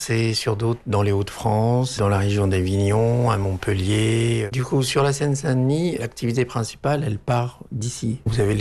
C'est dans les Hauts-de-France, dans la région d'Avignon, à Montpellier. Du coup, sur la Seine-Saint-Denis, l'activité principale, elle part d'ici. Vous avez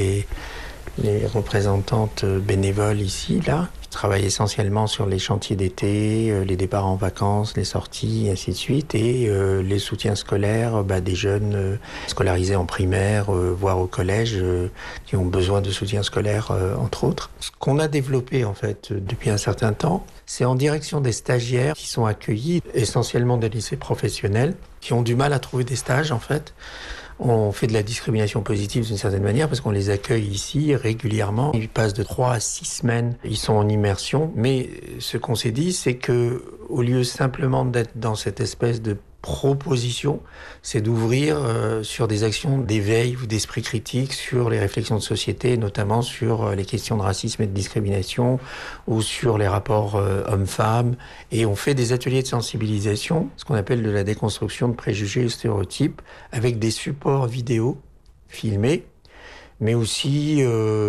les représentantes bénévoles ici, là, qui travaillent essentiellement sur les chantiers d'été, les départs en vacances, les sorties, et ainsi de suite, et les soutiens scolaires des jeunes scolarisés en primaire, voire au collège, qui ont besoin de soutien scolaire, entre autres. Ce qu'on a développé, en fait, depuis un certain temps, c'est en direction des stagiaires qui sont accueillis, essentiellement des lycées professionnels, qui ont du mal à trouver des stages, en fait. On fait de la discrimination positive d'une certaine manière parce qu'on les accueille ici régulièrement. Ils passent de 3 à 6 semaines, ils sont en immersion. Mais ce qu'on s'est dit, c'est que au lieu simplement d'être dans cette espèce de proposition, c'est d'ouvrir sur des actions d'éveil ou d'esprit critique sur les réflexions de société, notamment sur les questions de racisme et de discrimination ou sur les rapports hommes-femmes. Et on fait des ateliers de sensibilisation, ce qu'on appelle de la déconstruction de préjugés et stéréotypes, avec des supports vidéo filmés, mais aussi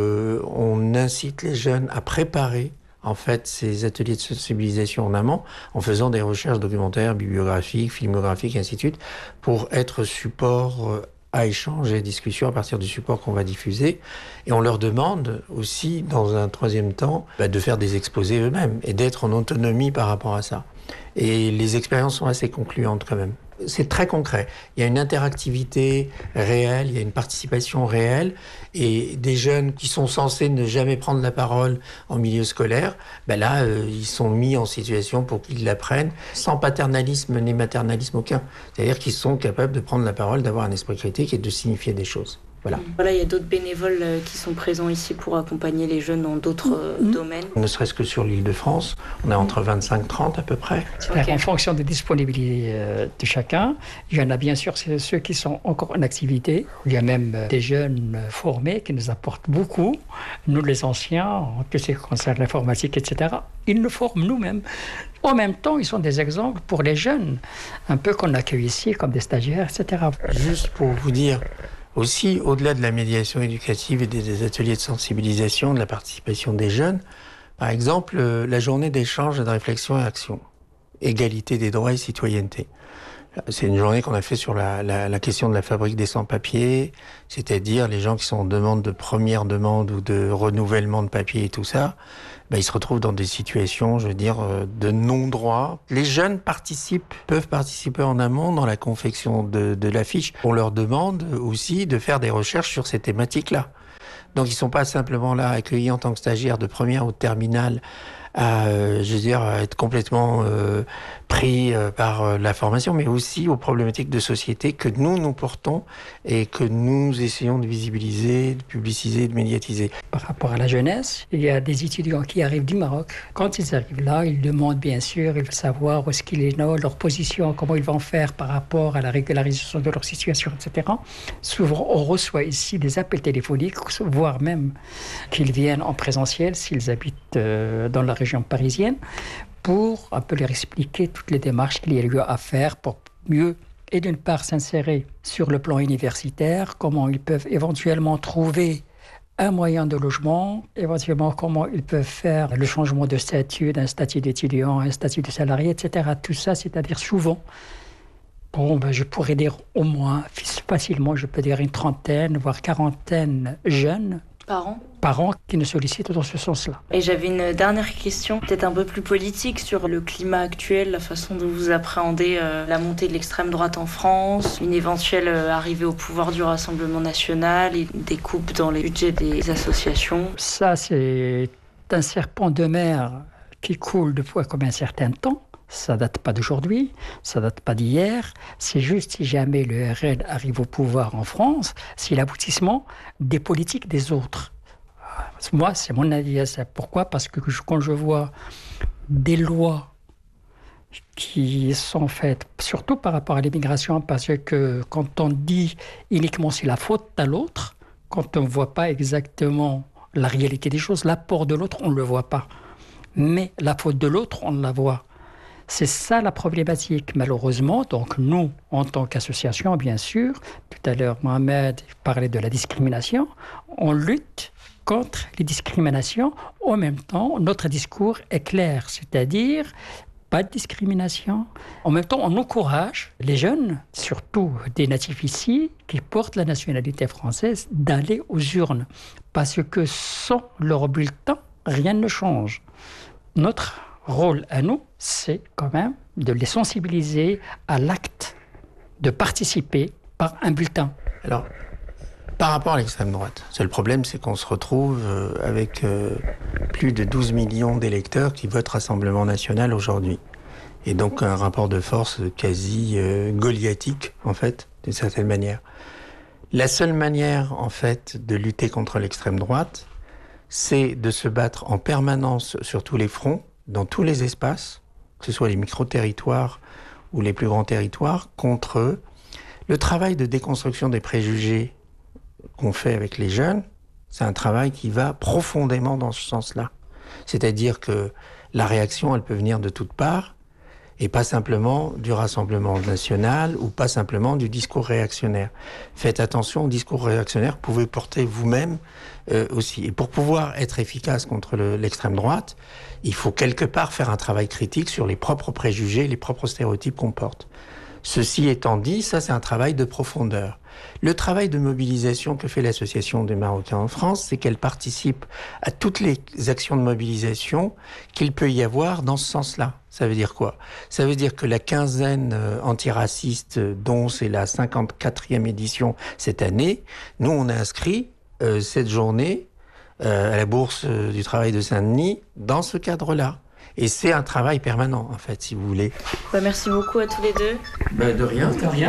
on incite les jeunes à préparer en fait ces ateliers de sensibilisation en amont, en faisant des recherches documentaires, bibliographiques, filmographiques, et ainsi de suite, pour être support à échange et discussion à partir du support qu'on va diffuser. Et on leur demande aussi, dans un troisième temps, de faire des exposés eux-mêmes et d'être en autonomie par rapport à ça. Et les expériences sont assez concluantes quand même. C'est très concret. Il y a une interactivité réelle, il y a une participation réelle, et des jeunes qui sont censés ne jamais prendre la parole en milieu scolaire, ils sont mis en situation pour qu'ils l'apprennent sans paternalisme ni maternalisme aucun. C'est-à-dire qu'ils sont capables de prendre la parole, d'avoir un esprit critique et de signifier des choses. Voilà, il y a d'autres bénévoles qui sont présents ici pour accompagner les jeunes dans d'autres domaines. Ne serait-ce que sur l'Île-de-France, on est entre 25-30 à peu près. En fonction des disponibilités de chacun, il y en a bien sûr ceux qui sont encore en activité. Il y a même des jeunes formés qui nous apportent beaucoup. Nous, les anciens, en tout ce qui concerne l'informatique, etc., ils nous forment nous-mêmes. En même temps, ils sont des exemples pour les jeunes, un peu qu'on accueille ici comme des stagiaires, etc. Juste pour vous dire, aussi, au-delà de la médiation éducative et des ateliers de sensibilisation, de la participation des jeunes, par exemple, la journée d'échange, de réflexion et action, égalité des droits et citoyenneté. C'est une journée qu'on a fait sur la question de la fabrique des sans-papiers, c'est-à-dire les gens qui sont en demande de première demande ou de renouvellement de papier et tout ça, ils se retrouvent dans des situations, de non-droit. Les jeunes peuvent participer en amont dans la confection de l'affiche. On leur demande aussi de faire des recherches sur ces thématiques-là. Donc ils ne sont pas simplement là accueillis en tant que stagiaires de première ou de terminale à être complètement pris par la formation, mais aussi aux problématiques de société que nous portons et que nous essayons de visibiliser, de publiciser, de médiatiser. Par rapport à la jeunesse, il y a des étudiants qui arrivent du Maroc. Quand ils arrivent là, ils demandent bien sûr, ils veulent savoir où est-ce qu'il est là, leur position, comment ils vont faire par rapport à la régularisation de leur situation, etc. Souvent, on reçoit ici des appels téléphoniques, voire même qu'ils viennent en présentiel s'ils habitent dans la région parisienne, pour un peu leur expliquer toutes les démarches qu'il y a lieu à faire pour mieux, et d'une part s'insérer sur le plan universitaire, comment ils peuvent éventuellement trouver un moyen de logement, éventuellement comment ils peuvent faire le changement de statut, d'un statut d'étudiant à un statut de salarié, etc. Tout ça, c'est-à-dire souvent, je pourrais dire au moins, facilement, je peux dire une trentaine, voire quarantaine jeunes par an qui nous sollicitent dans ce sens-là. Et j'avais une dernière question, peut-être un peu plus politique, sur le climat actuel, la façon dont vous appréhendez la montée de l'extrême droite en France, une éventuelle arrivée au pouvoir du Rassemblement national et des coupes dans les budgets des associations. Ça, c'est un serpent de mer qui coule depuis comme un certain temps. Ça date pas d'aujourd'hui, ça date pas d'hier. C'est juste si jamais le RN arrive au pouvoir en France, c'est l'aboutissement des politiques des autres. Moi, c'est mon avis à ça. Pourquoi ? Parce que quand je vois des lois qui sont faites, surtout par rapport à l'immigration, parce que quand on dit uniquement c'est la faute à l'autre, quand on ne voit pas exactement la réalité des choses, l'apport de l'autre, on ne le voit pas. Mais la faute de l'autre, on la voit. C'est ça la problématique, malheureusement. Donc nous, en tant qu'association, bien sûr, tout à l'heure, Mohamed parlait de la discrimination, on lutte contre les discriminations. En même temps, notre discours est clair, c'est-à-dire pas de discrimination. En même temps, on encourage les jeunes, surtout des natifs ici, qui portent la nationalité française, d'aller aux urnes. Parce que sans leur bulletin, rien ne change. Notre rôle à nous, c'est quand même de les sensibiliser à l'acte de participer par un bulletin. Alors, par rapport à l'extrême droite, le problème, c'est qu'on se retrouve avec plus de 12 millions d'électeurs qui votent Rassemblement National aujourd'hui. Et donc un rapport de force quasi goliathtique, en fait, d'une certaine manière. La seule manière, en fait, de lutter contre l'extrême droite, c'est de se battre en permanence sur tous les fronts, dans tous les espaces, que ce soit les micro-territoires ou les plus grands territoires, contre eux. Le travail de déconstruction des préjugés qu'on fait avec les jeunes, c'est un travail qui va profondément dans ce sens-là. C'est-à-dire que la réaction, elle peut venir de toutes parts, et pas simplement du Rassemblement national ou pas simplement du discours réactionnaire. Faites attention au discours réactionnaire, vous pouvez porter vous-même aussi. Et pour pouvoir être efficace contre l'extrême droite, il faut quelque part faire un travail critique sur les propres préjugés, les propres stéréotypes qu'on porte. Ceci étant dit, ça c'est un travail de profondeur. Le travail de mobilisation que fait l'Association des Marocains en France, c'est qu'elle participe à toutes les actions de mobilisation qu'il peut y avoir dans ce sens-là. Ça veut dire quoi ? Ça veut dire que la quinzaine antiraciste, dont c'est la 54e édition cette année, nous on a inscrit cette journée à la Bourse du Travail de Saint-Denis dans ce cadre-là. Et c'est un travail permanent, en fait, si vous voulez. Merci beaucoup à tous les deux. De rien.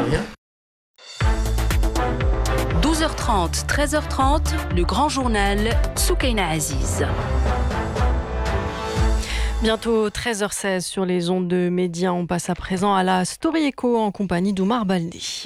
12h30, 13h30, le grand journal Soukaina Aziz. Bientôt 13h16 sur les ondes de Média. On passe à présent à la Story Echo en compagnie d'Oumar Baldé.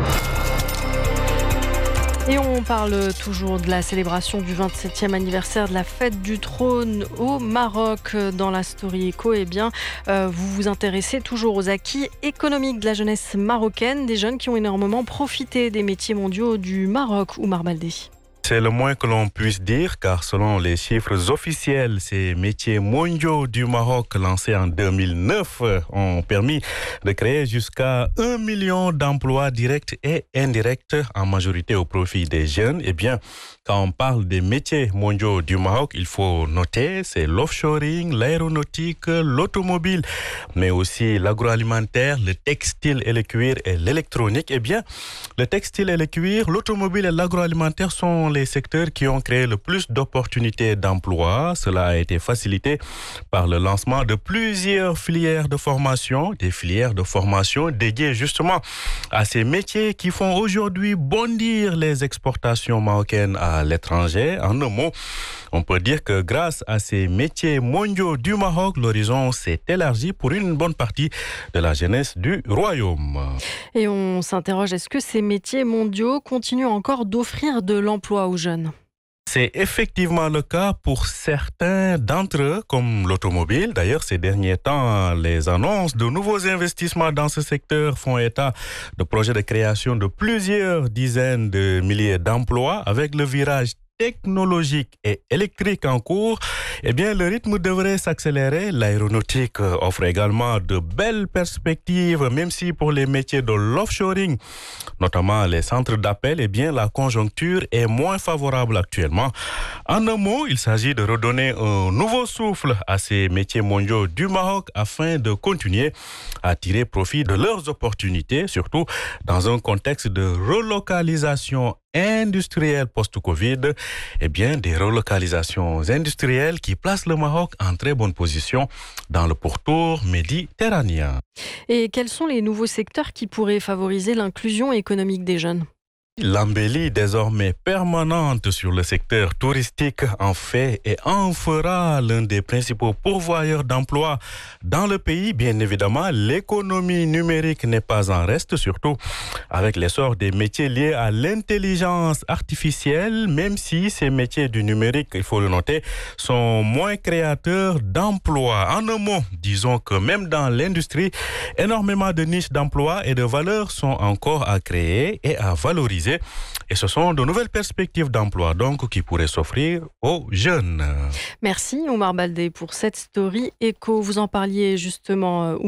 Et on parle toujours de la célébration du 27e anniversaire de la fête du trône au Maroc. Dans la Story Echo, vous vous intéressez toujours aux acquis économiques de la jeunesse marocaine, des jeunes qui ont énormément profité des métiers mondiaux du Maroc. Oumar Baldé. C'est le moins que l'on puisse dire, car selon les chiffres officiels, ces métiers mondiaux du Maroc lancés en 2009 ont permis de créer jusqu'à 1 million d'emplois directs et indirects, en majorité au profit des jeunes. Quand on parle des métiers mondiaux du Maroc, il faut noter, c'est l'offshoring, l'aéronautique, l'automobile, mais aussi l'agroalimentaire, le textile et le cuir et l'électronique. Le textile et le cuir, l'automobile et l'agroalimentaire sont les secteurs qui ont créé le plus d'opportunités d'emploi. Cela a été facilité par le lancement de plusieurs filières de formation, des filières de formation dédiées justement à ces métiers qui font aujourd'hui bondir les exportations marocaines à l'étranger. En un mot, on peut dire que grâce à ces métiers mondiaux du Maroc, l'horizon s'est élargi pour une bonne partie de la jeunesse du royaume. Et on s'interroge, est-ce que ces métiers mondiaux continuent encore d'offrir de l'emploi aux jeunes ? C'est effectivement le cas pour certains d'entre eux, comme l'automobile. D'ailleurs, ces derniers temps, les annonces de nouveaux investissements dans ce secteur font état de projets de création de plusieurs dizaines de milliers d'emplois avec le virage technologique et électrique en cours, le rythme devrait s'accélérer. L'aéronautique offre également de belles perspectives, même si pour les métiers de l'offshoring, notamment les centres d'appel, la conjoncture est moins favorable actuellement. En un mot, il s'agit de redonner un nouveau souffle à ces métiers mondiaux du Maroc afin de continuer à tirer profit de leurs opportunités, surtout dans un contexte de relocalisation industrielle post-Covid, des relocalisations industrielles qui placent le Maroc en très bonne position dans le pourtour méditerranéen. Et quels sont les nouveaux secteurs qui pourraient favoriser l'inclusion économique des jeunes ? L'embellie désormais permanente sur le secteur touristique en fait et en fera l'un des principaux pourvoyeurs d'emplois dans le pays. Bien évidemment, l'économie numérique n'est pas en reste, surtout avec l'essor des métiers liés à l'intelligence artificielle, même si ces métiers du numérique, il faut le noter, sont moins créateurs d'emplois. En un mot, disons que même dans l'industrie, énormément de niches d'emplois et de valeurs sont encore à créer et à valoriser. organisées. Et ce sont de nouvelles perspectives d'emploi donc qui pourraient s'offrir aux jeunes. Merci Oumar Baldé pour cette story éco. Vous en parliez justement,